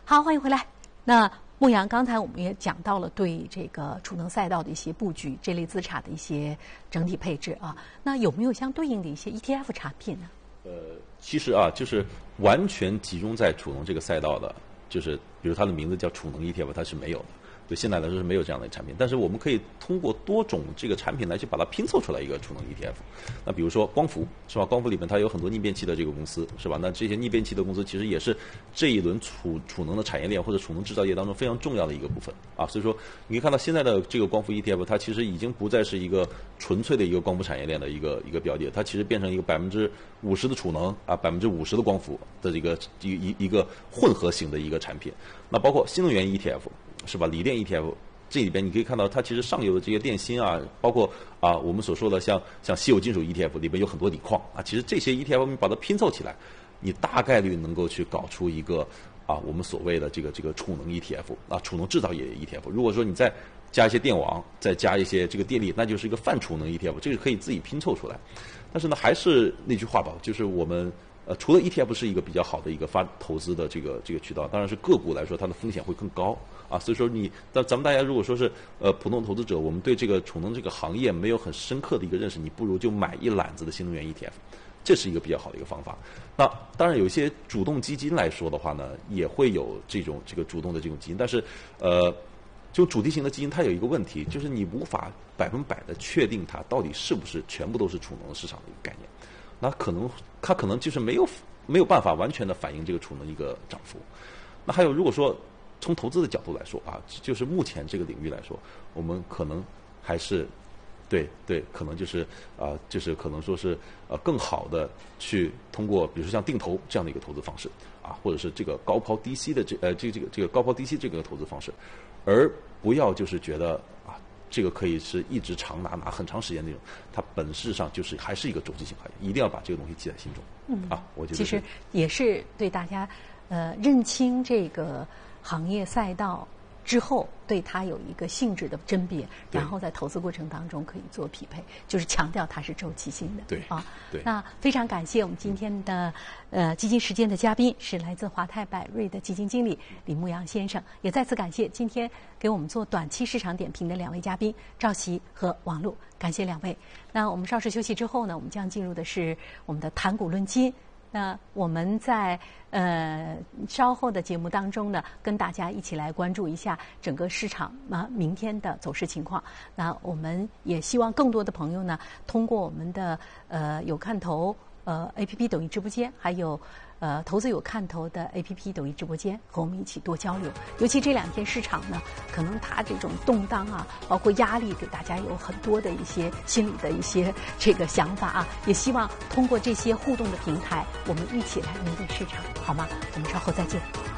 好，欢迎回来。那牧羊，刚才我们也讲到了对这个储能赛道的一些布局，这类资产的一些整体配置啊。那有没有相对应的一些 ETF 产品呢？ 其实啊，就是完全集中在储能这个赛道的，就是比如它的名字叫储能 ETF， 它是没有的。对现在来说是没有这样的产品，但是我们可以通过多种这个产品来去把它拼凑出来一个储能 ETF。那比如说光伏是吧？光伏里面它有很多逆变器的这个公司是吧？那这些逆变器的公司其实也是这一轮储能的产业链或者储能制造业当中非常重要的一个部分啊。所以说你可以看到现在的这个光伏 ETF， 它其实已经不再是一个纯粹的一个光伏产业链的一个标的，它其实变成一个50%的储能啊，50%的光伏的一个混合型的一个产品。那包括新能源 ETF。是吧？锂电 ETF 这里边你可以看到，它其实上游的这些电芯啊，包括啊我们所说的像稀有金属 ETF 里边有很多锂矿啊，其实这些 ETF 你把它拼凑起来，你大概率能够去搞出一个啊我们所谓的这个储能 ETF 啊，储能制造业 ETF。如果说你再加一些电网，再加一些这个电力，那就是一个泛储能 ETF， 这个可以自己拼凑出来。但是呢，还是那句话吧，就是我们。除了 ETF 是一个比较好的一个发投资的这个渠道，当然是个股来说它的风险会更高啊。所以说咱们大家如果说是普通投资者，我们对这个储能这个行业没有很深刻的一个认识，你不如就买一揽子的新能源 ETF， 这是一个比较好的一个方法。那当然有一些主动基金来说的话呢，也会有这个主动的这种基金，但是就主题型的基金它有一个问题，就是你无法100%的确定它到底是不是全部都是储能市场的一个概念。那它可能就是没有办法完全的反映这个储能一个涨幅。那还有，如果说从投资的角度来说啊，就是目前这个领域来说，我们可能还是对，可能就是就是可能说是更好的去通过，比如说像定投这样的一个投资方式啊，或者是这个高抛低吸的这个高抛低吸这个投资方式，而不要就是觉得啊。这个可以是一直长拿很长时间那种，它本质上就是还是一个周期性行业，一定要把这个东西记在心中。我觉得其实也是对大家认清这个行业赛道之后，对它有一个性质的甄别，然后在投资过程当中可以做匹配，就是强调它是周期性的。 对。 那非常感谢我们今天的基金时间的嘉宾是来自华泰柏瑞的基金经理李牧阳先生，也再次感谢今天给我们做短期市场点评的2位嘉宾赵琦和王璐，感谢2位。那我们稍事休息之后呢，我们将进入的是我们的谈股论金。那我们在稍后的节目当中呢，跟大家一起来关注一下整个市场明天的走势情况。那我们也希望更多的朋友呢，通过我们的有看头APP 抖音直播间，还有投资有看头的 APP 抖音直播间，和我们一起多交流。尤其这2天市场呢，可能它这种动荡啊，包括压力，给大家有很多的一些心理的一些这个想法啊。也希望通过这些互动的平台，我们一起来面对市场，好吗？我们稍后再见。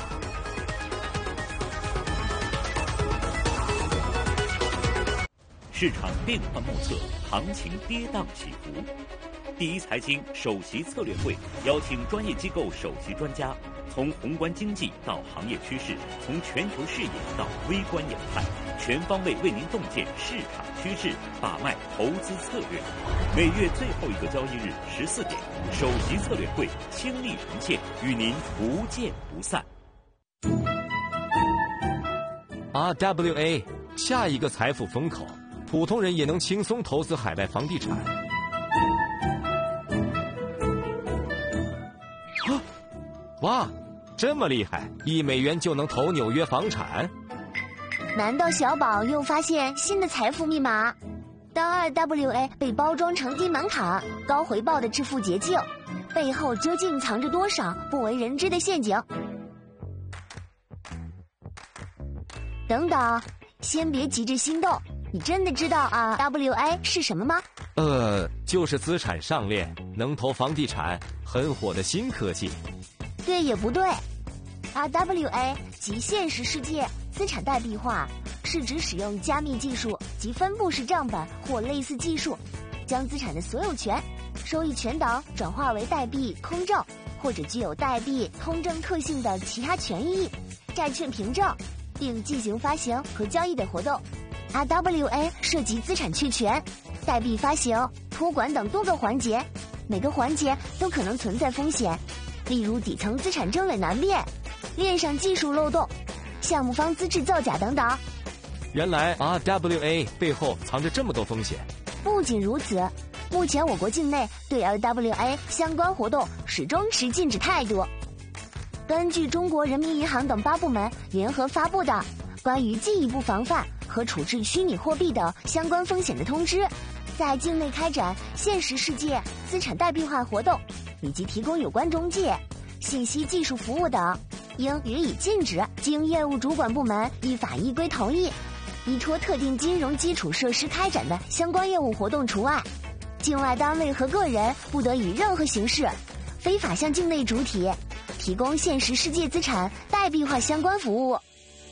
市场变幻莫测，行情跌宕起伏。第一财经首席策略会邀请专业机构首席专家，从宏观经济到行业趋势，从全球视野到微观研判，全方位为您洞见市场趋势，把脉投资策略。每月最后一个交易日14点，首席策略会倾力呈现，与您不见不散。 RWA 下一个财富风口，普通人也能轻松投资海外房地产。哇，这么厉害！1美元就能投纽约房产？ 难道小宝又发现新的财富密码？当 RWA 被包装成低门槛、高回报的致富捷径，背后究竟藏着多少不为人知的陷阱？等等，先别急着心动，你真的知道RWA 是什么吗？ 就是资产上链，能投房地产，很火的新科技。 对也不对 ，RWA 即现实世界资产代币化，是指使用加密技术及分布式账本或类似技术，将资产的所有权、收益权等转化为代币空证，或者具有代币通证特性的其他权益、债券凭证，并进行发行和交易的活动。RWA 涉及资产确权、代币发行、托管等多个环节，每个环节都可能存在风险。例如底层资产真伪难辨， 链上技术漏洞、项目方资质造假等等。 原来 RWA 背后藏着这么多风险。 不仅如此，目前我国境内对 RWA 相关活动始终持禁止态度。根据中国人民银行等8部门联合发布的《关于进一步防范和处置虚拟货币等相关风险的通知》，在境内开展现实世界资产代币化活动以及提供有关中介、信息技术服务等，应予以禁止。经业务主管部门依法依规同意，依托特定金融基础设施开展的相关业务活动除外。境外单位和个人不得以任何形式非法向境内主体提供现实世界资产代币化相关服务。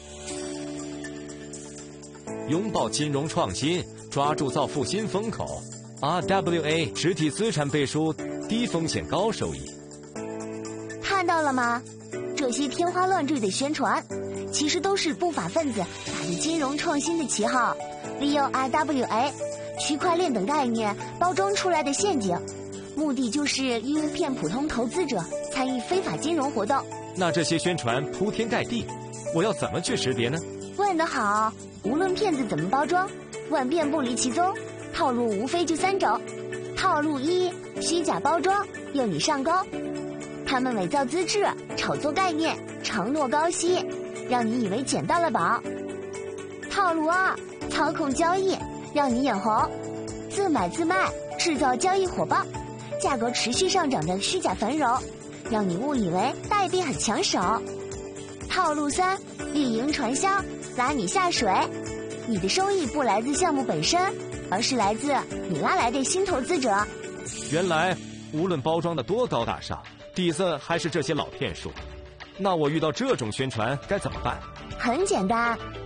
拥抱金融创新，抓住造富新风口。RWA 实体资产背书，低风险高收益。 看到了吗？这些天花乱坠的宣传，其实都是不法分子打着金融创新的旗号，利用 RWA、区块链等概念包装出来的陷阱，目的就是诱骗普通投资者参与非法金融活动。 那这些宣传铺天盖地，我要怎么去识别呢？ 问得好，无论骗子怎么包装，万变不离其宗，套路无非就3种。套路1，虚假包装，诱你上钩。他们伪造资质，炒作概念，承诺高息，让你以为捡到了宝。套路2，操控交易，让你眼红，自买自卖，制造交易火爆，价格持续上涨的虚假繁荣，让你误以为代币很抢手。套路3，运营传销，拉你下水，你的收益不来自项目本身，而是来自你拉来的新投资者。 原来无论包装的多高大上，底子还是这些老骗术。那我遇到这种宣传该怎么办？ 很简单，